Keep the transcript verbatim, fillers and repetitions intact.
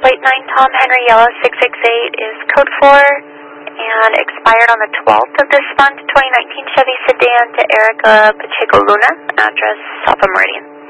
Plate nine Tom Henry Yellow six six eight is code four and expired on the twelfth of this month, twenty nineteen Chevy sedan to Erica Pacheco Luna, address South of Meridian.